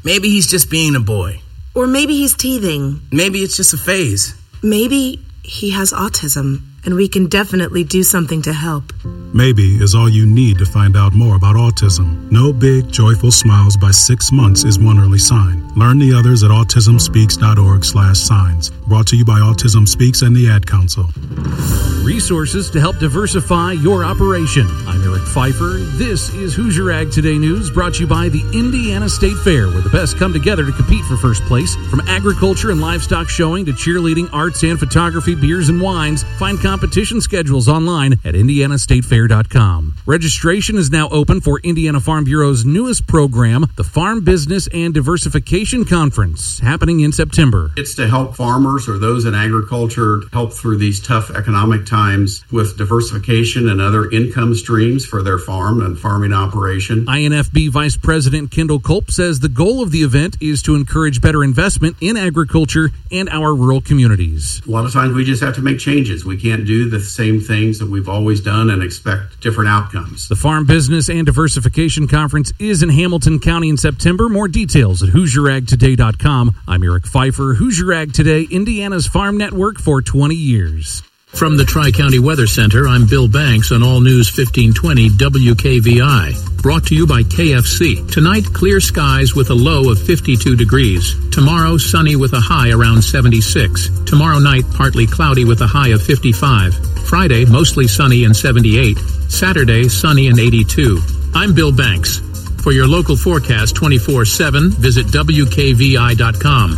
Maybe he's just being a boy. Or maybe he's teething. Maybe it's just a phase. Maybe he has autism, and we can definitely do something to help. Maybe is all you need to find out more about autism. No big, joyful smiles by 6 months is one early sign. Learn the others at autismspeaks.org/signs. Brought to you by Autism Speaks and the Ad Council. Resources to help diversify your operation. I'm Eric Pfeiffer. This is Hoosier Ag Today News, brought to you by the Indiana State Fair, where the best come together to compete for first place. From agriculture and livestock showing to cheerleading, arts and photography, beers and wines, find competition schedules online at indianastatefair.com. Registration is now open for Indiana Farm Bureau's newest program, the Farm Business and Diversification Conference, happening in September. It's to help farmers or those in agriculture help through these tough economic times with diversification and other income streams for their farm and farming operation. INFB Vice President Kendall Culp says the goal of the event is to encourage better investment in agriculture and our rural communities. A lot of times we just have to make changes. We can't do the same things that we've always done and expect different outcomes. The Farm Business and Diversification Conference is in Hamilton County in September. More details at HoosierAgToday.com. I'm Eric Pfeiffer, Hoosier Ag Today, Indiana's farm network for 20 years. From the Tri-County Weather Center, I'm Bill Banks on All News 1520 WKVI. Brought to you by KFC. Tonight, clear skies with a low of 52 degrees. Tomorrow, sunny with a high around 76. Tomorrow night, partly cloudy with a high of 55. Friday, mostly sunny and 78. Saturday, sunny and 82. I'm Bill Banks. For your local forecast 24/7, visit WKVI.com.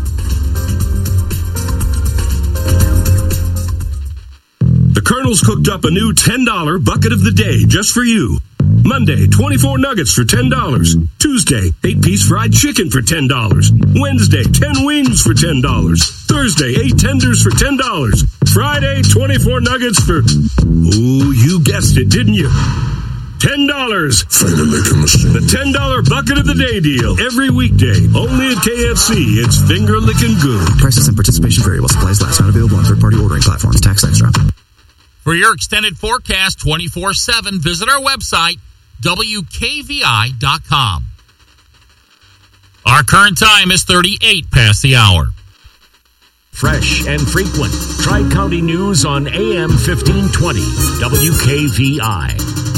The Colonel's cooked up a new $10 bucket of the day just for you. Monday, 24 nuggets for $10. Tuesday, 8-piece fried chicken for $10. Wednesday, 10 wings for $10. Thursday, 8 tenders for $10. Friday, 24 nuggets for, ooh, you guessed it, didn't you? $10. The $10 bucket of the day deal. Every weekday, only at KFC. It's finger-licking good. Prices and participation vary while supplies last. Not available on third-party ordering platforms. Tax extra. For your extended forecast 24/7, visit our website, WKVI.com. Our current time is 38 past the hour. Fresh and frequent. Tri-County News on AM 1520, WKVI.